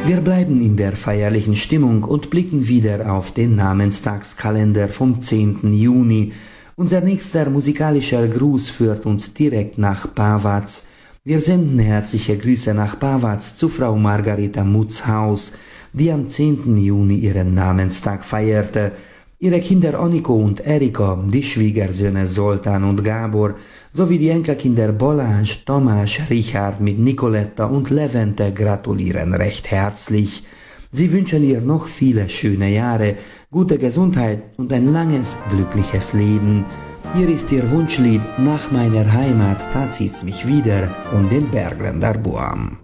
Wir bleiben in der feierlichen Stimmung und blicken wieder auf den Namenstagskalender vom 10. Juni. Unser nächster musikalischer Gruß führt uns direkt nach Pawaz. Wir senden herzliche Grüße nach Pawaz zu Frau Margareta Mutzhaus, die am 10. Juni ihren Namenstag feierte. Ihre Kinder Oniko und Erika, die Schwiegersöhne Zoltán und Gábor, sowie die Enkelkinder Balázs, Tamás, Richard mit Nicoletta und Levente gratulieren recht herzlich. Sie wünschen ihr noch viele schöne Jahre, gute Gesundheit und ein langes, glückliches Leben. Hier ist ihr Wunschlied Nach meiner Heimat, da zieht's mich wieder von den Bergländer Boam.